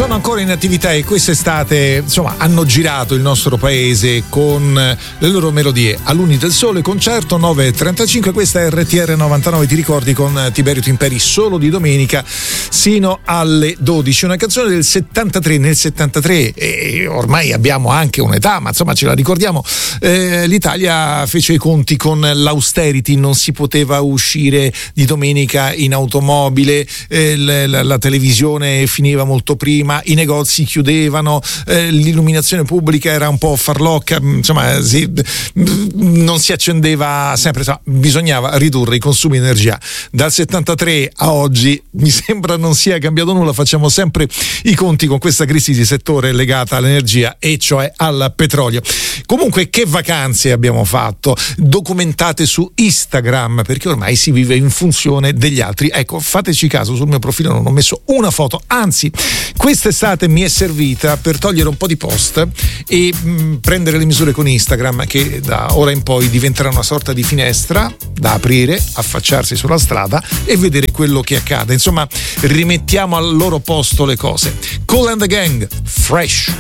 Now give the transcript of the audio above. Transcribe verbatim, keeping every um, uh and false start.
Sono ancora in attività e quest'estate, insomma, hanno girato il nostro paese con le loro melodie. A Luni del Sole, concerto nove e trentacinque, questa è R T R novantanove, ti ricordi, con Tiberio Timperi, solo di domenica sino alle dodici. Una canzone del settantatré, nel settantatré, e ormai abbiamo anche un'età, ma insomma ce la ricordiamo, eh, l'Italia fece i conti con l'austerity, non si poteva uscire di domenica in automobile, eh, la, la, la televisione finiva molto prima, i negozi chiudevano, eh, l'illuminazione pubblica era un po' farlocca, insomma si, non si accendeva sempre, insomma, bisognava ridurre i consumi di energia. Dal settantatré a oggi mi sembra non sia cambiato nulla, facciamo sempre i conti con questa crisi di settore legata all'energia, e cioè al petrolio. Comunque, che vacanze abbiamo fatto, documentate su Instagram, perché ormai si vive in funzione degli altri. Ecco, fateci caso, sul mio profilo non ho messo una foto, anzi quest'estate mi è servita per togliere un po' di post e mh, prendere le misure con Instagram, che da ora in poi diventerà una sorta di finestra da aprire, affacciarsi sulla strada e vedere quello che accade. Insomma, rimettiamo al loro posto le cose. Kool and the Gang, Fresh.